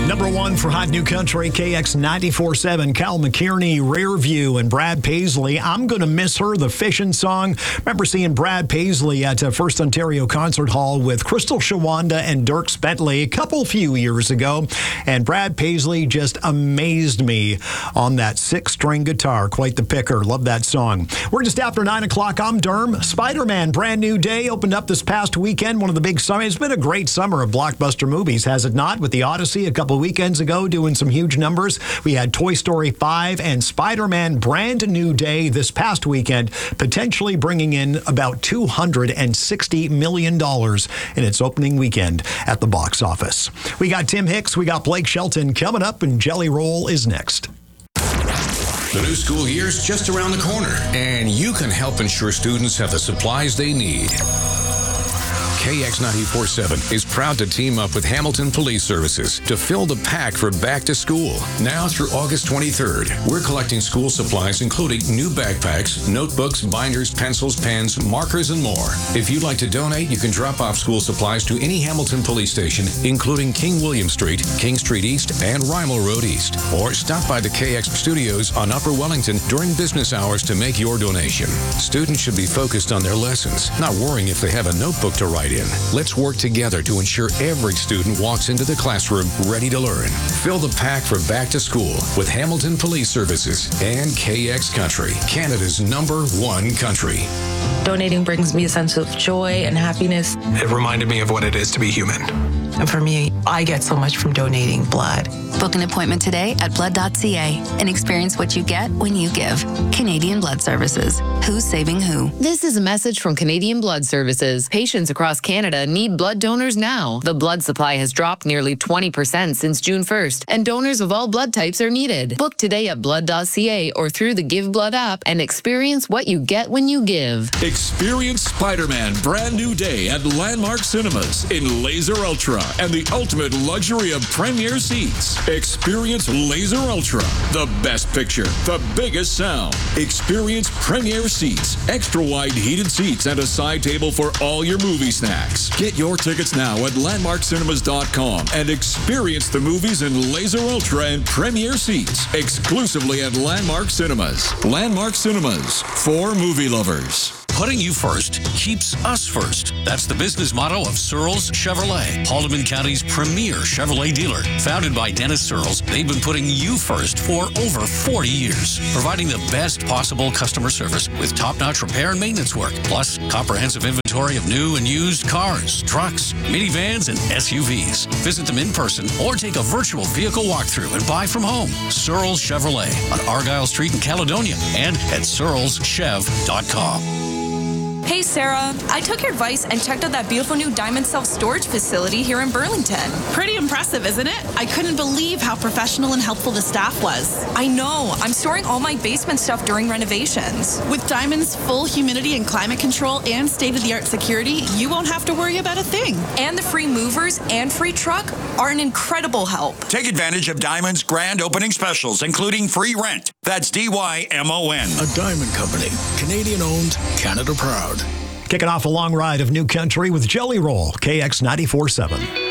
Number one for Hot New Country, KX 94.7, Cal McKierney, Rear View, and Brad Paisley. I'm Gonna Miss Her, the Fishin' song. Remember seeing Brad Paisley at First Ontario Concert Hall with Crystal Shawanda and Dierks Bentley a few years ago. And Brad Paisley just amazed me on that 6-string guitar. Quite the picker. Love that song. We're just after 9 o'clock. I'm Derm. Spider-Man, brand new day, opened up this past weekend. One of the big summers. It's been a great summer of blockbuster movies, has it not? With the Odyssey a couple weekends ago doing some huge numbers. We had Toy Story 5 and Spider-Man brand new day this past weekend, potentially bringing in about $260 million in its opening weekend at the box office. We got Tim Hicks, we got Blake Shelton coming up, and Jelly Roll is next. The new school year's just around the corner, and you can help ensure students have the supplies they need. KX 94.7 is proud to team up with Hamilton Police Services to fill the pack for back to school. Now through August 23rd, we're collecting school supplies including new backpacks, notebooks, binders, pencils, pens, markers, and more. If you'd like to donate, you can drop off school supplies to any Hamilton police station, including King William Street, King Street East, and Rymel Road East. Or stop by the KX studios on Upper Wellington during business hours to make your donation. Students should be focused on their lessons, not worrying if they have a notebook to write in. Let's work together to ensure every student walks into the classroom ready to learn. Fill the pack for back to school with Hamilton Police Services and KX Country, Canada's #1 country. Donating brings me a sense of joy and happiness. It reminded me of what it is to be human. And for me, I get so much from donating blood. Book an appointment today at blood.ca and experience what you get when you give. Canadian Blood Services. Who's saving who? This is a message from Canadian Blood Services. Patients across Canada need blood donors now. The blood supply has dropped nearly 20% since June 1st, and donors of all blood types are needed. Book today at blood.ca or through the Give Blood app and experience what you get when you give. Experience Spider-Man brand new day at Landmark Cinemas in Laser Ultra and the ultimate luxury of premier seats. Experience Laser Ultra, the best picture, the biggest sound. Experience premier seats, extra wide heated seats, and a side table for all your movie snacks. Get your tickets now at landmarkcinemas.com and experience the movies in Laser Ultra and premier seats exclusively at Landmark Cinemas. Landmark Cinemas, for movie lovers. Putting you first keeps us first. That's the business motto of Searles Chevrolet, Haldimand County's premier Chevrolet dealer. Founded by Dennis Searles, they've been putting you first for over 40 years, providing the best possible customer service with top-notch repair and maintenance work, plus comprehensive inventory of new and used cars, trucks, minivans, and SUVs. Visit them in person or take a virtual vehicle walkthrough and buy from home. Searles Chevrolet on Argyle Street in Caledonia and at searleschev.com. Hey Sarah, I took your advice and checked out that beautiful new Diamond self-storage facility here in Burlington. Pretty impressive, isn't it? I couldn't believe how professional and helpful the staff was. I know. I'm storing all my basement stuff during renovations. With Diamond's full humidity and climate control and state-of-the-art security, you won't have to worry about a thing. And the free movers and free truck are an incredible help. Take advantage of Diamond's grand opening specials, including free rent. That's DYMON. A Diamond Company, Canadian owned, Canada proud. Kicking off a long ride of new country with Jelly Roll, KX 94.7.